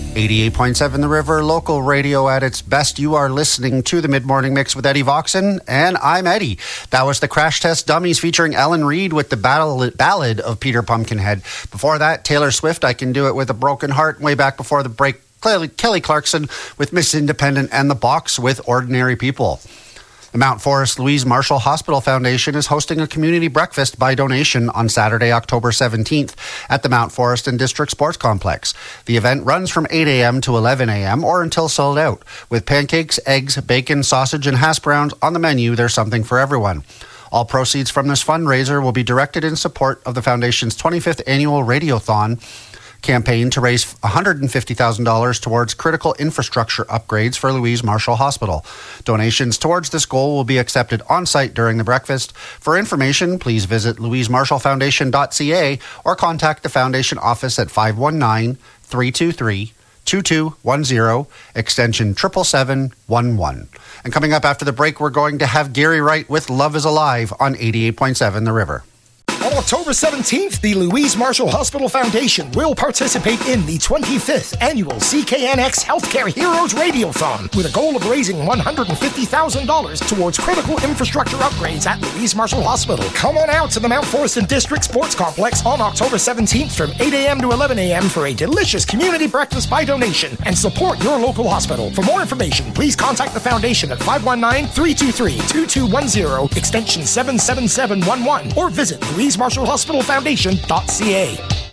88.7 The River, local radio at its best. You are listening to the Mid-Morning Mix with Eddie Voxon, and I'm Eddie. That was the Crash Test Dummies featuring Ellen Reed with the Ballad of Peter Pumpkinhead. Before that, Taylor Swift, I Can Do It With a Broken Heart. Way back before the break, Kelly Clarkson with Miss Independent, and The Box with Ordinary People. The Mount Forest Louise Marshall Hospital Foundation is hosting a community breakfast by donation on Saturday, October 17th at the Mount Forest and District Sports Complex. The event runs from 8 a.m. to 11 a.m. or until sold out. With pancakes, eggs, bacon, sausage, and hash browns on the menu, there's something for everyone. All proceeds from this fundraiser will be directed in support of the Foundation's 25th annual Radiothon campaign to raise $150,000 towards critical infrastructure upgrades for Louise Marshall Hospital. Donations towards this goal will be accepted on-site during the breakfast. For information, please visit louisemarshallfoundation.ca or contact the Foundation office at 519-323-2210, extension 77711. And coming up after the break, we're going to have Gary Wright with Love is Alive on 88.7 The River. On October 17th, the Louise Marshall Hospital Foundation will participate in the 25th annual CKNX Healthcare Heroes Radiothon with a goal of raising $150,000 towards critical infrastructure upgrades at Louise Marshall Hospital. Come on out to the Mount Forest and District Sports Complex on October 17th from 8 a.m. to 11 a.m. for a delicious community breakfast by donation and support your local hospital. For more information, please contact the Foundation at 519-323-2210, extension 77711, or visit louisemarshallhospitalfoundation.ca.